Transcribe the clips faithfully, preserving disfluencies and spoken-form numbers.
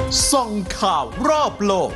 ส่องข่าวรอบโลก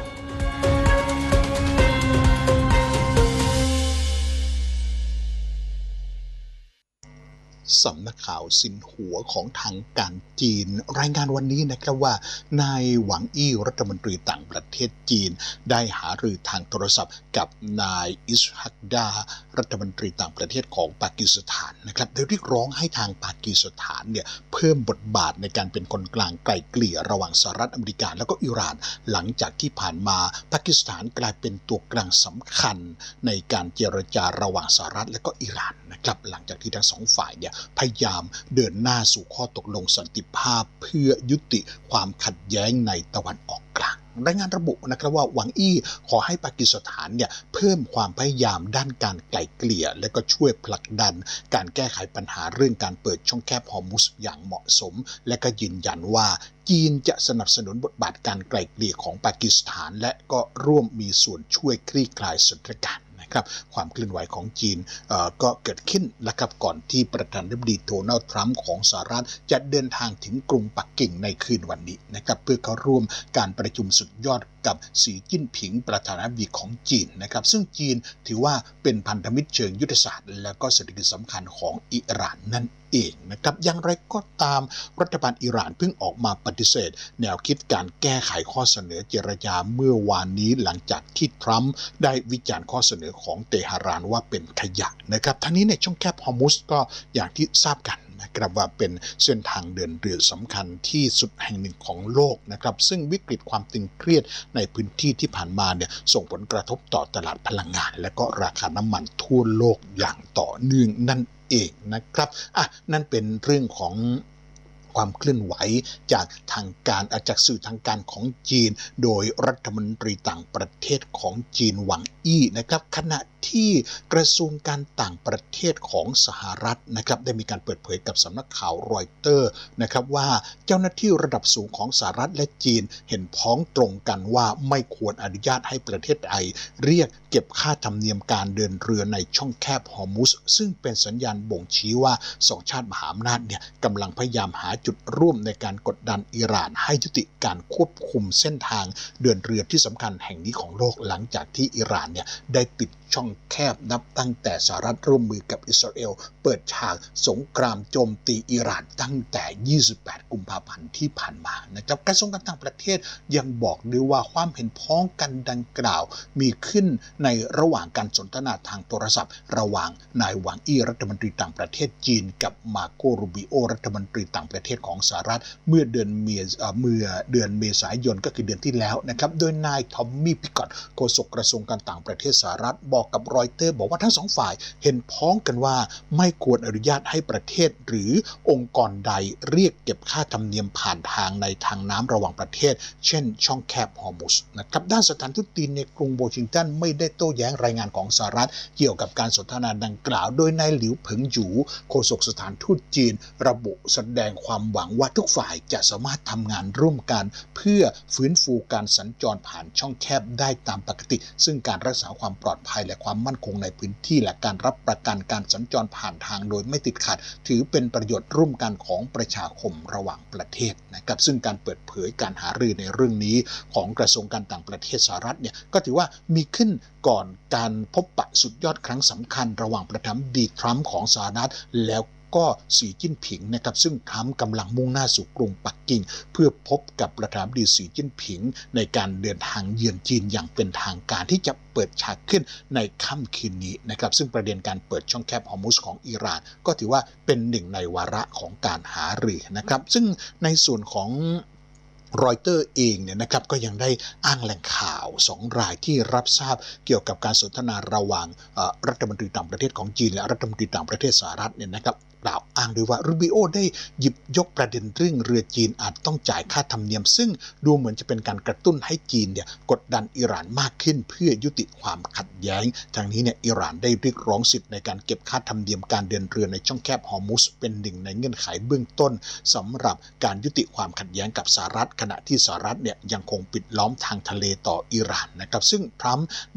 สำนักข่าวซินหัวของทางการจีนรายงานวันนี้นะครับว่านายหวังอี้รัฐมนตรีต่างประเทศจีนได้หารือทางโทรศัพท์กับนายอิสฮักดารัฐมนตรีต่างประเทศของปากีสถานนะครับโดยเรียกร้องให้ทางปากีสถานเนี่ยเพิ่มบทบาทในการเป็นคนกลางไกล่เกลี่ยระหว่างสหรัฐอเมริกาและก็อิหร่านหลังจากที่ผ่านมาปากีสถานกลายเป็นตัวกลางสำคัญในการเจรจาระหว่างสหรัฐและก็อิหร่านนะครับหลังจากที่ทั้งสองฝ่ายเนี่ยพยายามเดินหน้าสู่ข้อตกลงสันติภาพเพื่อยุติความขัดแย้งในตะวันออกกลางรายงานระบุนะครับว่าหวังอี้ขอให้ปากีสถานเนี่ยเพิ่มความพยายามด้านการไกล่เกลี่ยและก็ช่วยผลักดันการแก้ไขปัญหาเรื่องการเปิดช่องแคบฮอร์มุซอย่างเหมาะสมและก็ยืนยันว่าจีนจะสนับสนุนบทบาทการไกล่เกลี่ยของปากีสถานและก็ร่วมมีส่วนช่วยคลี่คลายสถานการณ์ครับความเคลื่อนไหวของจีนก็เกิดขึ้นนะครับก่อนที่ประธานาธิบดีโดนัลด์ทรัมป์ของสหรัฐจะเดินทางถึงกรุงปักกิ่งในคืนวันนี้นะครับเพื่อเข้าร่วมการประชุมสุดยอดกับสีจิ้นผิงประธานาธิบดีของจีนนะครับซึ่งจีนถือว่าเป็นพันธมิตรเชิงยุทธศาสตร์และก็เศรษฐกิจสำคัญของอิหร่านนั่นเองนะครับอย่างไรก็ตามรัฐบาลอิหร่านเพิ่งออกมาปฏิเสธแนวคิดการแก้ไขข้อเสนอเจรจาเมื่อวานนี้หลังจากที่ทรัมป์ได้วิจารณ์ข้อเสนอของเตหะรานว่าเป็นขยะนะครับทั้งนี้ในช่องแคบฮอร์มุซก็อย่างที่ทราบกันนะครับว่าเป็นเส้นทางเดินเรือสำคัญที่สุดแห่งหนึ่งของโลกนะครับซึ่งวิกฤตความตึงเครียดในพื้นที่ที่ผ่านมาเนี่ยส่งผลกระทบต่อตลาดพลังงานและก็ราคาน้ำมันทั่วโลกอย่างต่อเนื่องนั่นเองนะครับอ่ะนั่นเป็นเรื่องของความเคลื่อนไหวจากทางการจากสื่อทางการของจีนโดยรัฐมนตรีต่างประเทศของจีนหวังอี้นะครับขณะที่กระทรวงการต่างประเทศของสหรัฐนะครับได้มีการเปิดเผยกับสำนักข่าวรอยเตอร์นะครับว่าเจ้าหน้าที่ระดับสูงของสหรัฐและจีนเห็นพ้องตรงกันว่าไม่ควรอนุญาตให้ประเทศไทยเรียกเก็บค่าธรรมเนียมการเดินเรือในช่องแคบฮอร์มุซซึ่งเป็นสัญญาณบ่งชี้ว่าสองชาติมหาอำนาจเนี่ยกำลังพยายามหาจุดร่วมในการกดดันอิหร่านให้ยุติการควบคุมเส้นทางเดินเรือที่สำคัญแห่งนี้ของโลกหลังจากที่อิหร่านเนี่ยได้ปิดช่องแคบนับตั้งแต่สหรัฐร่วมมือกับอิสราเอลเปิดฉากสงครามโจมตีอิหร่านตั้งแต่ยี่สิบแปดกุมภาพันธ์ที่ผ่านมานะครับกระทรวงการต่างประเทศยังบอกด้วยว่าความเห็นพ้องกันดังกล่าวมีขึ้นในระหว่างการสนทนาทางโทรศัพท์ระหว่างนายหวังอี้รัฐมนตรีต่างประเทศจีนกับมาโกรูบิโอรัฐมนตรีต่างประเทศของสหรัฐเมื่อเดือนเมษเมื่อเดือนเมษายนก็คือเดือนที่แล้วนะครับโดยนายทอมมี่พิกอตโฆษกกระทรวงการต่างประเทศสหรัฐบอกกับรอยเตอร์บอกว่าทั้งสองฝ่ายเห็นพ้องกันว่าไม่ควรอนุญาตให้ประเทศหรือองค์กรใดเรียกเก็บค่าธรรมเนียมผ่านทางในทางน้ำระหว่างประเทศเช่นช่องแคบฮอร์มุซนะครับด้านสถานทูตจีนในกรุงวอชิงตันไม่ได้โต้แย้งรายงานของสหรัฐเกี่ยวกับการสนทนาดังกล่าวโดยนายหลิวเผิงหยูโฆษกสถานทูตจีนระบุแสดงความหวังว่าทุกฝ่ายจะสามารถทำงานร่วมกันเพื่อฟื้นฟูการสัญจรผ่านช่องแคบได้ตามปกติซึ่งการรักษาความปลอดภัยและความมั่นคงในพื้นที่และการรับประกันการสัญจรผ่านทางโดยไม่ติดขัดถือเป็นประโยชน์ร่วมกันของประชาคมระหว่างประเทศนะครับซึ่งการเปิดเผยการหารือในเรื่องนี้ของกระทรวงการต่างประเทศสหรัฐเนี่ยก็ถือว่ามีขึ้นก่อนการพบปะสุดยอดครั้งสำคัญระหว่างประธานาธิบดีทรัมป์ของสหรัฐแล้วก็สีจิ้นผิงนะครับซึ่งทรัมป์กำลังมุ่งหน้าสู่กรุงปักกิ่งเพื่อพบกับประธานาธิบดีสีจิ้นผิงในการเดินทางเยือนจีนอย่างเป็นทางการที่จะเปิดฉากขึ้นในค่ำคืนนี้นะครับซึ่งประเด็นการเปิดช่องแคบฮอร์มุซของอิหร่านก็ถือว่าเป็นหนึ่งในวาระของการหารือนะครับซึ่งในส่วนของรอยเตอร์เองเนี่ยนะครับก็ยังได้อ้างแหล่งข่าวสองรายที่รับทราบเกี่ยวกับการสนทนาระหว่างรัฐมนตรีต่างประเทศของจีนและรัฐมนตรีต่างประเทศสหรัฐเนี่ยนะครับกล่าวอ้างด้วยว่ารูบิโอได้หยิบยกประเด็นเรื่องเรือจีนอาจต้องจ่ายค่าธรรมเนียมซึ่งดูเหมือนจะเป็นการกระตุ้นให้จีนเนี่ยกดดันอิหร่านมากขึ้นเพื่อยุติความขัดแย้งทางนี้เนี่ยอิหร่านได้เรียกร้องสิทธิ์ในการเก็บค่าธรรมเนียมการเดินเรือในช่องแคบฮอร์มุซเป็นหนึ่งในเงื่อนไขเบื้องต้นสำหรับการยุติความขัดแย้งกับสหรัฐขณะที่สหรัฐเนี่ยยังคงปิดล้อมทางทะเลต่ออิหร่านนะครับซึ่งทรัมป์ได้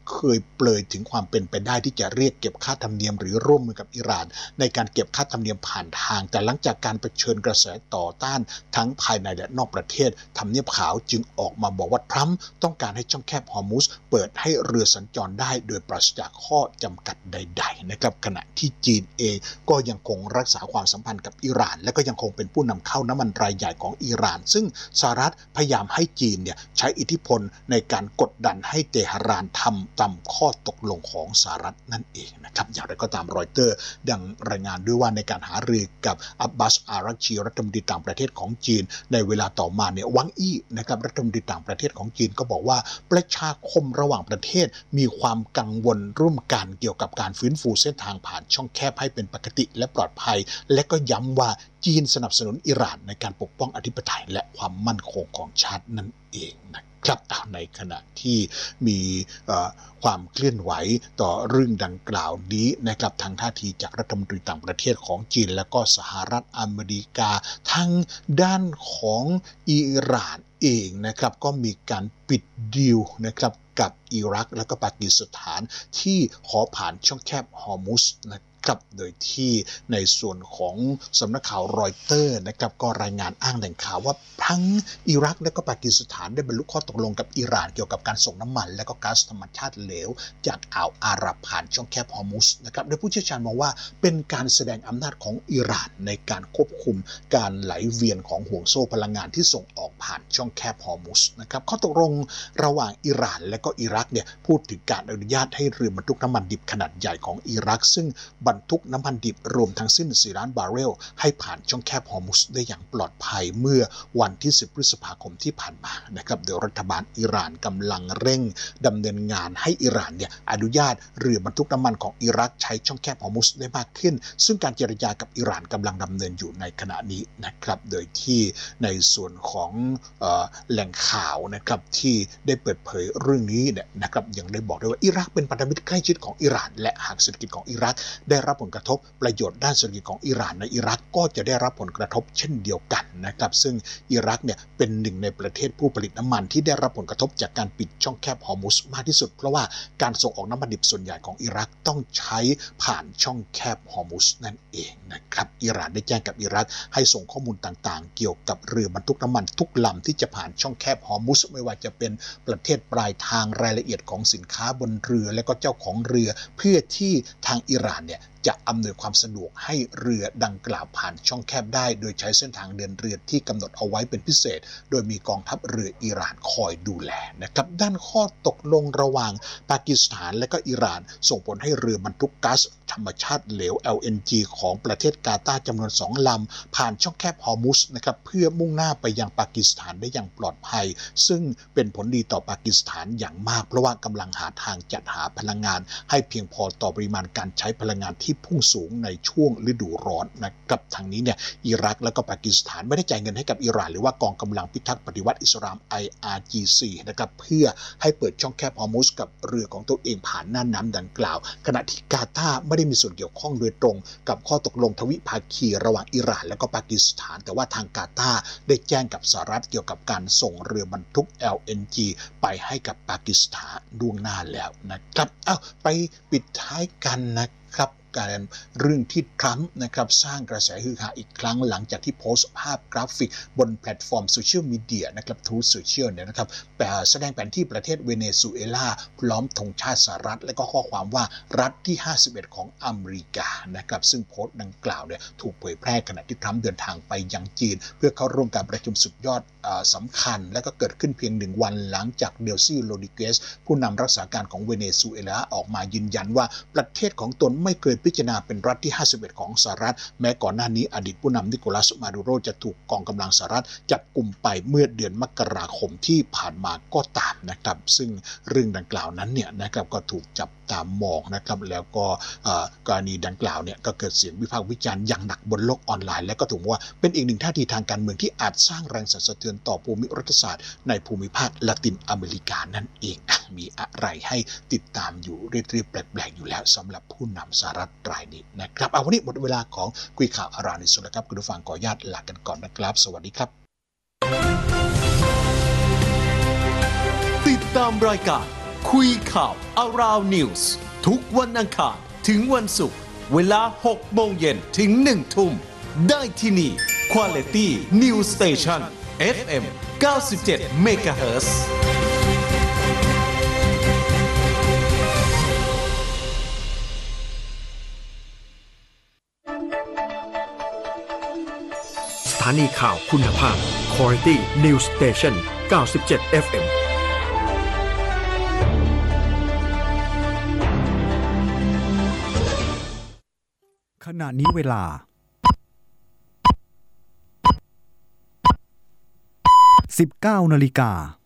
เคยเปรยถึงความเป็นไปได้ที่จะเรียกเก็บค่าธรรมเนียมหรือร่วมมือกับอิหร่านในการเก็บค่าธรรมเนียมผ่านทางแต่หลังจากการเผชิญกระแสต่อต้านทั้งภายในและนอกประเทศทำเนียบขาวจึงออกมาบอกว่าทรัมป์ต้องการให้ช่องแคบฮอร์มุซเปิดให้เรือสัญจรได้โดยปราศจากข้อจำกัดใดๆนะครับขณะที่จีนเองก็ยังคงรักษาความสัมพันธ์กับอิหร่านและก็ยังคงเป็นผู้นำเข้าน้ำมันรายใหญ่ของอิหร่านซึ่งสหรัฐพยายามให้จีนเนี่ยใช้อิทธิพลในการกดดันให้เตหะรานทำตามข้อตกลงของสหรัฐนั่นเองนะครับอย่างไรก็ตามรอยเตอร์ดังรายงานด้วยว่าในการหารือกับอับบาสอารักชีรัฐมนตรีต่างประเทศของจีนในเวลาต่อมาเนี่ยวังอี้นะครับรัฐมนตรีต่างประเทศของจีนก็บอกว่าประชาคมระหว่างประเทศมีความกังวลร่วมกันเกี่ยวกับการฟื้นฟูเส้นทางผ่านช่องแคบให้เป็นปกติและปลอดภัยและก็ย้ำว่าจีนสนับสนุนอิหร่านในการปกป้องอธิปไตยและความมั่นคงของชาตินั่นเองนะครับในขณะที่มีความเคลื่อนไหวต่อเรื่องดังกล่าวนี้นะครับทางท่าทีจากรัฐมนตรีต่างประเทศของจีนและก็สหรัฐอเมริกาทางด้านของอิหร่านเองนะครับก็มีการปิดดีลนะครับกับอิรักและก็ปากีสถานที่ขอผ่านช่องแคบฮอร์มุซนะครับโดยที่ในส่วนของสำนักข่าวรอยเตอร์นะครับก็รายงานอ้างแหล่งข่าวว่าทั้งอิรักและก็ปากีสถานได้บรรลุข้อตกลงกับอิหร่านเกี่ยวกับการส่งน้ำมันและก็ก๊าซธรรมชาติเหลวจากอ่าวอาหรับผ่านช่องแคบฮอร์มุซนะครับโดยผู้เชี่ยวชาญมองว่าเป็นการแสดงอำนาจของอิหร่านในการควบคุมการไหลเวียนของห่วงโซ่พลังงานที่ส่งออกผ่านช่องแคบฮอร์มุซนะครับข้อตกลงระหว่างอิหร่านและก็อิรักเนี่ยพูดถึงการอนุญาตให้เรือบรรทุกน้ำมันดิบขนาดใหญ่ของอิรักซึ่งบรรทุกน้ำมันดิบรวมทั้งสิ้นสี่ล้านบาร์เรลให้ผ่านช่องแคบฮอร์มุซได้อย่างปลอดภัยเมื่อวันที่สิบพฤษภาคมที่ผ่านมานะครับโดยรัฐบาลอิหร่านกำลังเร่งดำเนินงานให้อิหร่านเนี่ยอนุญาตเรือบรรทุกน้ำมันของอิรักใช้ช่องแคบฮอร์มุซได้มากขึ้นซึ่งการเจรจากับอิหร่านกำลังดำเนินอยู่ในขณะนี้นะครับโดยที่ในส่วนของเอ่อแหล่งข่าวนะครับที่ได้เปิดเผยเรื่องนี้เนี่ยนะครับยังได้บอกด้วยว่าอิรักเป็นพันธมิตรใกล้ชิดของอิหร่านและหากเศรษฐกิจของอิรักได้รับผลกระทบประโยชน์ด้านเศรษฐกิจของอิหร่านในอิรักก็จะได้รับผลกระทบเช่นเดียวกันนะครับซึ่งอิรักเนี่ยเป็นหนึ่งในประเทศผู้ผลิตน้ำมันที่ได้รับผลกระทบจากการปิดช่องแคบฮอร์มุซมากที่สุดเพราะว่าการส่งออกน้ำมันดิบส่วนใหญ่ของอิรักต้องใช้ผ่านช่องแคบฮอร์มุซนั่นเองนะครับอิหร่านได้แจ้งกับอิรักให้ส่งข้อมูลต่างๆเกี่ยวกับเรือบรรทุกน้ำมันทุกลำที่จะผ่านช่องแคบฮอร์มุซไม่ว่าจะเป็นประเทศปลายทางรายละเอียดของสินค้าบนเรือและก็เจ้าของเรือเพื่อที่ทางอิหร่านเนี่ยจะอำนวยความสะดวกให้เรือดังกล่าวผ่านช่องแคบได้โดยใช้เส้นทางเดินเรือที่กำหนดเอาไว้เป็นพิเศษโดยมีกองทัพเรืออิหร่านคอยดูแลนะครับด้านข้อตกลงระหว่างปากีสถานและก็อิหร่านส่งผลให้เรือบรรทุกก๊าซธรรมชาติเหลว แอล เอ็น จี ของประเทศกาตาร์จำนวนสองลำผ่านช่องแคบฮอร์มุซนะครับเพื่อมุ่งหน้าไปยังปากีสถานได้อย่างปลอดภัยซึ่งเป็นผลดีต่อปากีสถานอย่างมากเพราะว่ากำลังหาทางจัดหาพลังงานให้เพียงพอต่อปริมาณการใช้พลังงานที่พุ่งสูงในช่วงฤดูร้อนนะครับทางนี้เนี่ยอิรักและก็ปากีสถานไม่ได้จ่ายเงินให้กับอิหร่านหรือว่ากองกำลังพิทักษ์ปฏิวัติอิสลาม ไอ อาร์ จี ซี นะครับเพื่อให้เปิดช่องแคบฮอร์มุซกับเรือของตัวเองผ่านน่านน้ำดังกล่าวขณะที่กาตาร์ไม่ได้มีส่วนเกี่ยวข้องโดยตรงกับข้อตกลงทวิภาคีระหว่างอิหร่านและก็ปากีสถานแต่ว่าทางกาตาร์ได้แจ้งกับสหรัฐเกี่ยวกับการส่งเรือบรรทุก แอล เอ็น จี ไปให้กับปากีสถานล่วงหน้าแล้วนะครับเอ้าไปปิดท้ายกันนะครับการเรื่องที่ทรัมป์นะครับสร้างกระแสฮือฮาอีกครั้งหลังจากที่โพสต์ภาพกราฟิกบนแพลตฟอร์มโซเชียลมีเดียนะครับทูโซเชียลเนี่ยนะครับแสดงแผนที่ประเทศเวเนซุเอลาพร้อมธงชาติสหรัฐและก็ข้อความว่ารัฐที่ห้าสิบเอ็ดของอเมริกานะครับซึ่งโพสต์ดังกล่าวเนี่ยถูกเผยแพร่ขณะที่ทรัมป์เดินทางไปยังจีนเพื่อเข้าร่วมการประชุมสุดยอดสำคัญและก็เกิดขึ้นเพียงหนึ่งวันหลังจากเดลซี่โรดิเกสผู้นำรักษาการของเวเนซุเอลาออกมายืนยันว่าประเทศของตนไม่เคยพิจารณาเป็นรัฐที่ห้าสิบเอ็ดของสหรัฐแม้ก่อนหน้านี้อดีตผู้นำนิโคลัสมาดูโรจะถูกกองกำลังสหรัฐจับกุมไปเมื่อเดือนมกราคมที่ผ่านมาก็ตามนะครับซึ่งเรื่องดังกล่าวนั้นเนี่ยนะครับก็ถูกจับตามมองนะครับแล้วก็กรณีดังกล่าวเนี่ยก็เกิดเสียงวิพากษ์วิจารณ์อย่างหนักบนโลกออนไลน์และก็ถูกว่าเป็นอีกหนึ่งท่าทีทางการเมืองที่อาจสร้างแรงสั่นสะเทือนต่อภูมิรัฐศาสตร์ในภูมิภาคละตินอเมริกานั่นเองมีอะไรให้ติดตามอยู่เรียบๆแปลกๆอยู่แล้วสำหรับผู้นำสหรัฐรายนี้นะครับเอาวันนี้หมดเวลาของคุยข่าวอารานิสุดแล้วครับคุณผู้ฟังขออนุญาตลากันก่อนนะครับสวัสดีครับติดตามรายการคุยข่าว Around News ทุกวันอังคารถึงวันศุกร์เวลาหกโมงเย็นถึงหนึ่งทุ่มได้ที่นี่ Quality News Station เอฟ เอ็ม เก้าสิบเจ็ด เมกะเฮิรตซ์สถานีข่าวคุณภาพ Quality News Station เก้าสิบเจ็ด เอฟ เอ็มขณะนี้เวลา สิบเก้านาฬิกา